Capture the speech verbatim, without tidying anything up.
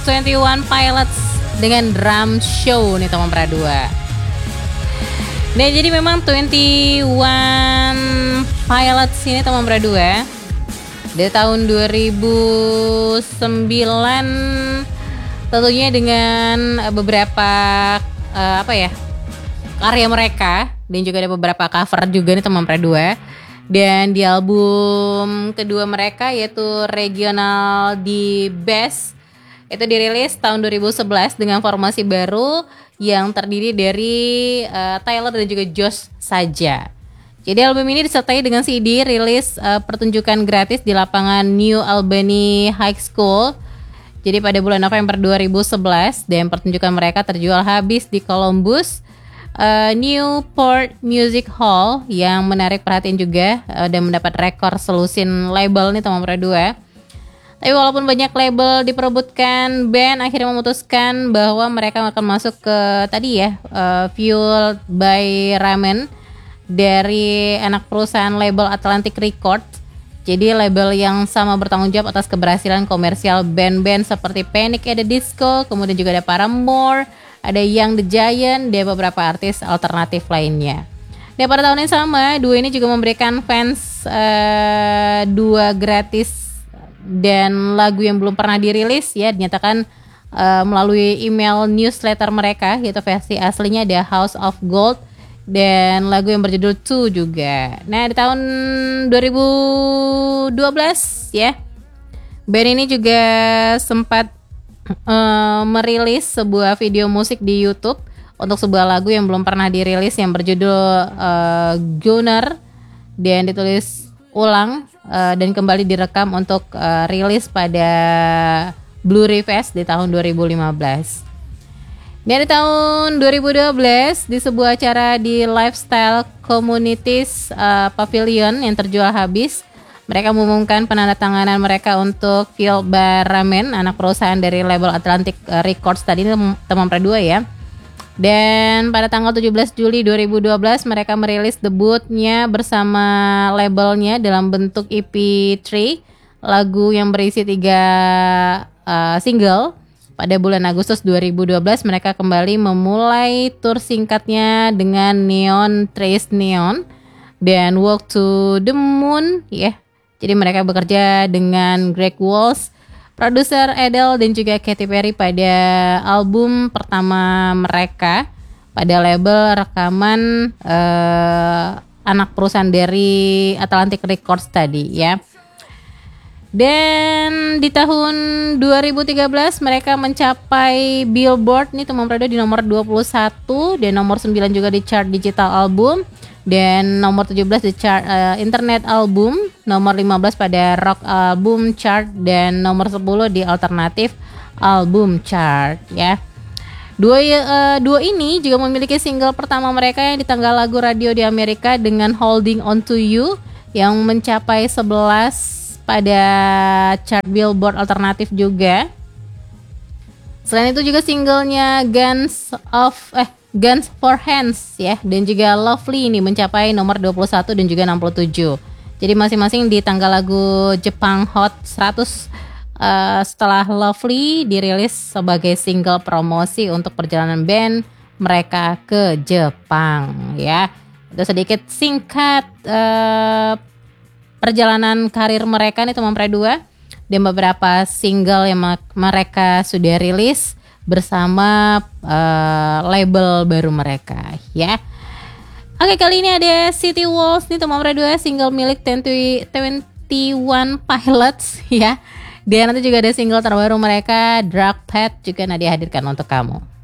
Twenty One Pilots dengan Drum Show nih teman Pradua. Nah jadi memang Twenty One Pilots ini teman Pradua dari tahun dua ribu sembilan, tentunya dengan beberapa uh, apa ya karya mereka dan juga ada beberapa cover juga nih teman Pradua. Dan di album kedua mereka yaitu Regional The Best itu dirilis tahun dua ribu sebelas dengan formasi baru yang terdiri dari uh, Tyler dan juga Josh saja. Jadi album ini disertai dengan C D rilis uh, pertunjukan gratis di lapangan New Albany High School. Jadi pada bulan November dua ribu sebelas dan pertunjukan mereka terjual habis di Columbus uh, Newport Music Hall yang menarik perhatian juga uh, dan mendapat rekor selusin label nih teman Pradua. Tapi walaupun banyak label diperebutkan, band akhirnya memutuskan bahwa mereka akan masuk ke tadi ya uh, Fueled by Ramen dari anak perusahaan label Atlantic Records. Jadi label yang sama bertanggung jawab atas keberhasilan komersial band-band seperti Panic at the Disco, kemudian juga ada Paramore, ada Young the Giant, dan beberapa artis alternatif lainnya. Dan pada tahun yang sama, dua ini juga memberikan fans uh, dua gratis dan lagu yang belum pernah dirilis ya, dinyatakan uh, melalui email newsletter mereka, yaitu versi aslinya ada House of Gold dan lagu yang berjudul Two juga. Nah di tahun dua ribu dua belas ya, band ini juga sempat uh, merilis sebuah video musik di YouTube untuk sebuah lagu yang belum pernah dirilis yang berjudul uh, Gunner dan ditulis ulang uh, dan kembali direkam untuk uh, rilis pada Blu-ray Fest di tahun dua ribu lima belas. Dari tahun dua ribu dua belas di sebuah acara di Lifestyle Communities uh, Pavilion yang terjual habis, mereka mengumumkan penandatanganan mereka untuk Fueled by Ramen, anak perusahaan dari label Atlantic Records tadi ini teman Pradua ya. Dan pada tanggal tujuh belas Juli dua ribu dua belas mereka merilis debutnya bersama labelnya dalam bentuk E P tiga, lagu yang berisi tiga uh, single. Pada bulan Agustus dua ribu dua belas mereka kembali memulai tur singkatnya dengan Neon Trace Neon dan Walk to the Moon ya. Jadi mereka bekerja dengan Greg Walsh, produser Adele dan juga Katy Perry pada album pertama mereka pada label rekaman uh, anak perusahaan dari Atlantic Records tadi ya. Dan di tahun dua ribu tiga belas mereka mencapai Billboard nih teman Pradua di nomor dua puluh satu dan nomor sembilan juga di chart digital album dan nomor tujuh belas di chart uh, internet album, nomor lima belas pada rock album chart dan nomor sepuluh di alternatif album chart ya. Dua uh, dua ini juga memiliki single pertama mereka yang di tanggal lagu radio di Amerika dengan Holding On To You yang mencapai sebelas pada chart Billboard alternatif juga. Selain itu juga singlenya Guns of eh Guns for Hands ya dan juga Lovely ini mencapai nomor dua puluh satu dan juga enam puluh tujuh. Jadi masing-masing di tanggal lagu Jepang Hot seratus uh, setelah Lovely dirilis sebagai single promosi untuk perjalanan band mereka ke Jepang ya. Itu sedikit singkat uh, perjalanan karir mereka nih teman Pradua dan beberapa single yang mereka sudah rilis bersama uh, label baru mereka ya. Oke, kali ini ada City Walls nih teman Pradua, single milik Twenty One Pilots ya. Dan nanti juga ada single terbaru mereka Drug Path juga nanti dihadirkan untuk kamu.